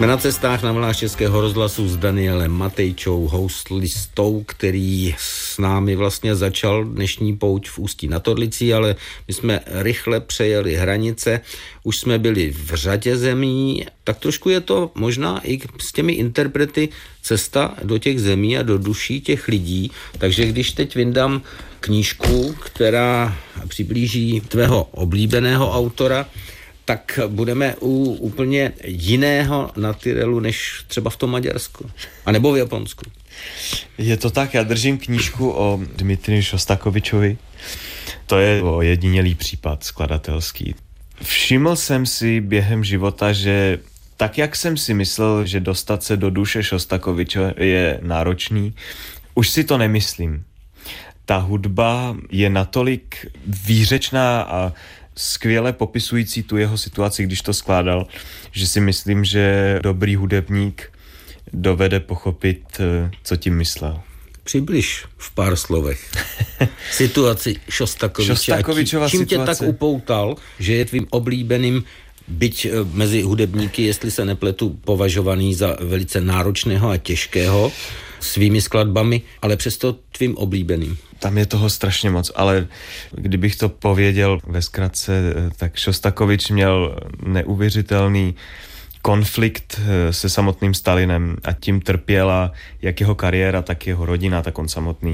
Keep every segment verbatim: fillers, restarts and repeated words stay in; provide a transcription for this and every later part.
Jsme na cestách na vlnách Českého rozhlasu s Danielem Matejčou, hostlistou, který s námi vlastně začal dnešní pouť v Ústí nad Orlicí, ale my jsme rychle přejeli hranice, už jsme byli v řadě zemí, tak trošku je to možná i s těmi interprety cesta do těch zemí a do duší těch lidí, takže když teď vyndám knížku, která přiblíží tvého oblíbeného autora, tak budeme u úplně jiného na Tyrelu, než třeba v tom Maďarsku. A nebo v Japonsku. Je to tak, já držím knížku o Dmitriju Šostakovičovi. To je ojedinělý případ skladatelský. Všiml jsem si během života, že tak, jak jsem si myslel, že dostat se do duše Šostakoviče je náročný, už si to nemyslím. Ta hudba je natolik výřečná a skvěle popisující tu jeho situaci, když to skládal, že si myslím, že dobrý hudebník dovede pochopit, co tím myslel. Přibliž v pár slovech situaci Šostakoviče. Šostakovičova čím situace. Čím tě tak upoutal, že je tvým oblíbeným, byť mezi hudebníky, jestli se nepletu, považovaný za velice náročného a těžkého svými skladbami, ale přesto tvým oblíbeným. Tam je toho strašně moc, ale kdybych to pověděl ve zkratce, tak Šostakovič měl neuvěřitelný konflikt se samotným Stalinem a tím trpěla jak jeho kariéra, tak jeho rodina, tak on samotný.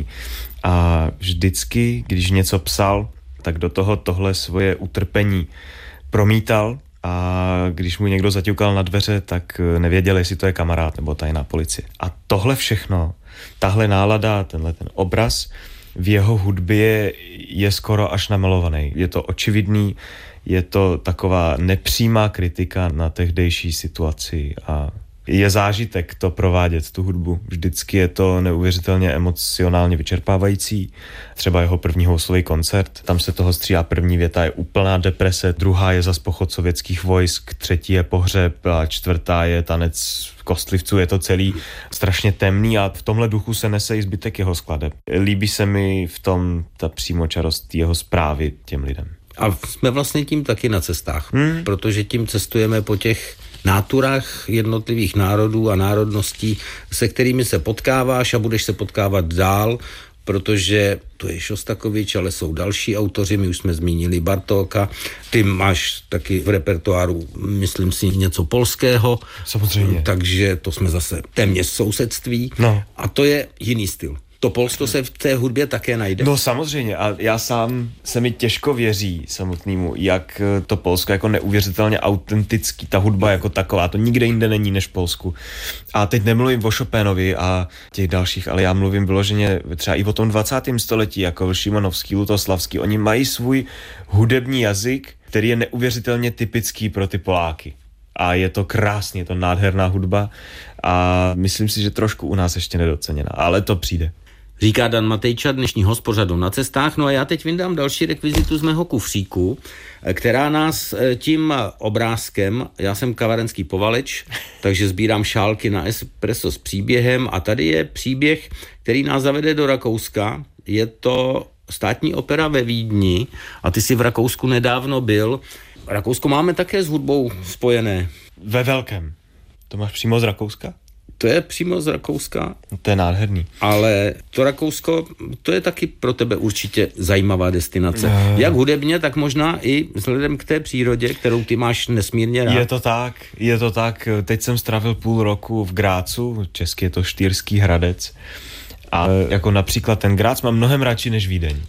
A vždycky, když něco psal, tak do toho tohle svoje utrpení promítal a když mu někdo zaťukal na dveře, tak nevěděl, jestli to je kamarád nebo tajná policie. A tohle všechno, tahle nálada, tenhle ten obraz v jeho hudbě je skoro až namalovaný. Je to očividný, je to taková nepřímá kritika na tehdejší situaci a je zážitek to provádět, tu hudbu. Vždycky je to neuvěřitelně emocionálně vyčerpávající. Třeba jeho první houslový koncert, tam se toho střídá, první věta je úplná deprese, druhá je zas pochod sovětských vojsk, třetí je pohřeb a čtvrtá je tanec kostlivců. Je to celý strašně temný a v tomhle duchu se nese i zbytek jeho skladeb. Líbí se mi v tom ta přímočarost jeho zprávy těm lidem. A jsme vlastně tím taky na cestách, hmm. protože tím cestujeme po těch náturách jednotlivých národů a národností, se kterými se potkáváš a budeš se potkávat dál, protože to je Šostakovič, ale jsou další autoři, my už jsme zmínili Bartóka, ty máš taky v repertoáru, myslím si, něco polského. Samozřejmě. Takže to jsme zase téměř sousedství no. A to je jiný styl. To Polsko se v té hudbě také najde. No samozřejmě a já sám se mi těžko věří samotnému, jak to Polsko jako neuvěřitelně autentický, ta hudba jako taková, to nikde jinde není než v Polsku. A teď nemluvím o Chopinovi a těch dalších, ale já mluvím vyloženě třeba i o tom dvacátém století, jako Šimanovský, Lutoslavský, oni mají svůj hudební jazyk, který je neuvěřitelně typický pro ty Poláky. A je to krásně, je to nádherná hudba a myslím si, že trošku u nás ještě nedoceněná, ale to přijde. Říká Dan Matejča, dnešní host pořadu Na cestách. No a já teď vyndám další rekvizitu z mého kufříku, která nás tím obrázkem, já jsem kavarenský povaleč, takže sbírám šálky na espresso s příběhem a tady je příběh, který nás zavede do Rakouska. Je to státní opera ve Vídni a ty jsi v Rakousku nedávno byl. Rakousko máme také s hudbou spojené. Ve velkém. To máš přímo z Rakouska? To je přímo z Rakouska. No to je nádherný. Ale to Rakousko, to je taky pro tebe určitě zajímavá destinace. Uh, Jak hudebně, tak možná i vzhledem k té přírodě, kterou ty máš nesmírně rád. Je to tak, je to tak. Teď jsem strávil půl roku v Grácu, česky je to Štýrský Hradec. A jako například ten Grác mám mnohem radši než Vídeň.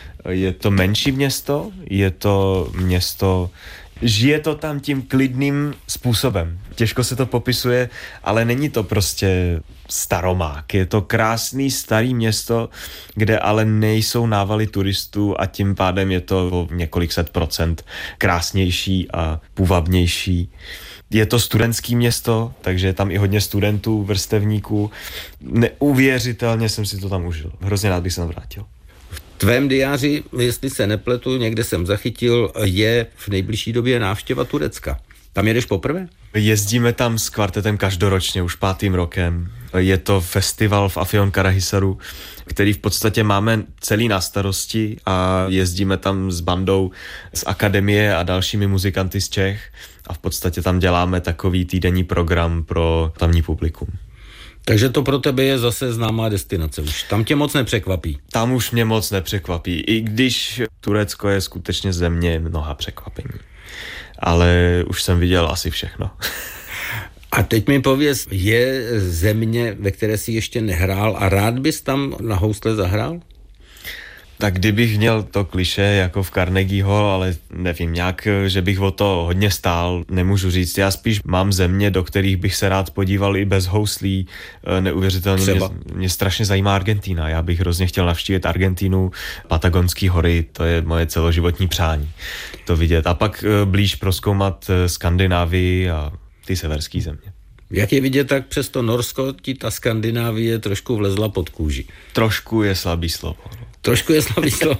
Je to menší město, je to město, žije to tam tím klidným způsobem. Těžko se to popisuje, ale není to prostě staromák. Je to krásný starý město, kde ale nejsou návaly turistů a tím pádem je to o několik set procent krásnější a půvabnější. Je to studentský město, takže je tam i hodně studentů, vrstevníků. Neuvěřitelně jsem si to tam užil. Hrozně rád bych se tam vrátil. V tvém diáři, jestli se nepletu, někde jsem zachytil, je v nejbližší době návštěva Turecka. Tam jedeš poprvé? Jezdíme tam s kvartetem každoročně, už pátým rokem. Je to festival v Afyonkarahisaru, který v podstatě máme celý na starosti a jezdíme tam s bandou z akademie a dalšími muzikanty z Čech a v podstatě tam děláme takový týdenní program pro tamní publikum. Takže to pro tebe je zase známá destinace už. Tam tě moc nepřekvapí. Tam už mě moc nepřekvapí, i když Turecko je skutečně země mnoha překvapení. Ale už jsem viděl asi všechno. A teď mi pověz, je země, ve které jsi ještě nehrál a rád bys tam na housle zahrál? Tak kdybych měl to klišé jako v Carnegie Hall, ale nevím, nějak, že bych o to hodně stál, nemůžu říct. Já spíš mám země, do kterých bych se rád podíval i bez houslí. Neuvěřitelně mě, mě strašně zajímá Argentína. Já bych hrozně chtěl navštívit Argentínu, Patagonské hory, to je moje celoživotní přání to vidět. A pak blíž prozkoumat Skandinávii a ty severské země. Jak je vidět, tak přes to Norsko ti ta Skandinávie trošku vlezla pod kůži. Trošku je slabý slovo. Trošku je slabý slovo.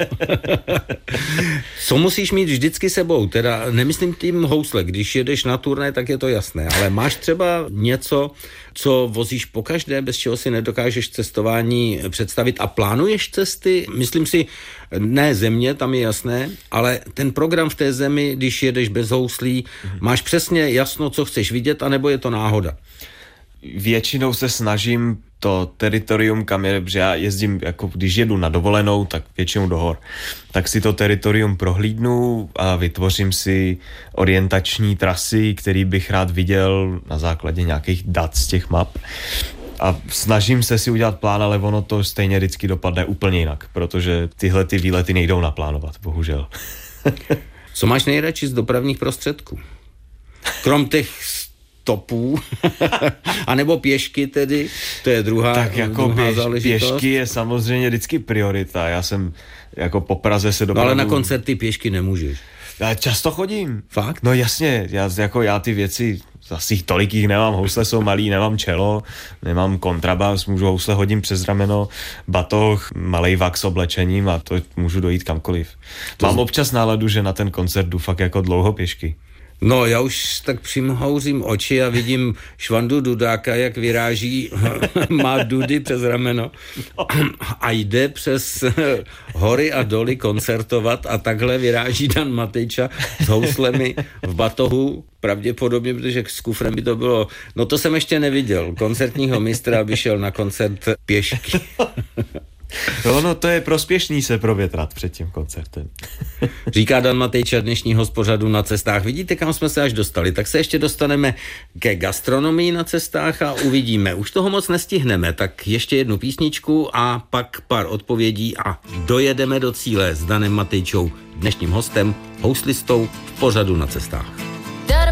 Co musíš mít vždycky sebou? Teda nemyslím tím housle, když jedeš na turné, tak je to jasné, ale máš třeba něco, co vozíš pokaždé, bez čeho si nedokážeš cestování představit a plánuješ cesty? Myslím si, ne země, tam je jasné, ale ten program v té zemi, když jedeš bez houslí, máš přesně jasno, co chceš vidět, anebo je to náhoda? Většinou se snažím to teritorium, kam je, že já jezdím, jako když jedu na dovolenou, tak většinou do hor, tak si to teritorium prohlídnu a vytvořím si orientační trasy, který bych rád viděl na základě nějakých dat z těch map. A snažím se si udělat plán, ale ono to stejně vždycky dopadne úplně jinak, protože tyhle ty výlety nejdou naplánovat, bohužel. Co máš nejradši z dopravních prostředků? Krom těch stopů, anebo pěšky tedy, to je druhá, tak jako druhá běž, záležitost. Pěšky je samozřejmě vždycky priorita. Já jsem jako po Praze se dopravdu... No, ale na koncerty pěšky nemůžeš. Já často chodím. Fakt? No jasně, já, jako já ty věci, asi tolik jich nemám, housle jsou malý, nemám čelo, nemám kontrabas, můžu housle hodím přes rameno, batoh, malej vak s oblečením a to můžu dojít kamkoliv. To mám z... občas náladu, že na ten koncert jdu fakt jako dlouho pěšky. No, já už tak přimhouřím oči a vidím Švandu Dudáka, jak vyráží, má dudy přes rameno a jde přes hory a doly koncertovat a takhle vyráží Dan Matejča s houslemi v batohu, pravděpodobně, protože s kufrem by to bylo, no to jsem ještě neviděl, koncertního mistra, aby šel na koncert pěšky. No, no, to je prospěšný se provětrat před tím koncertem. Říká Dan Matejča dnešního pořadu Na cestách. Vidíte, kam jsme se až dostali, tak se ještě dostaneme ke gastronomii na cestách a uvidíme. Už toho moc nestihneme, tak ještě jednu písničku a pak pár odpovědí a dojedeme do cíle s Danem Matejčou, dnešním hostem, houslistou v pořadu Na cestách.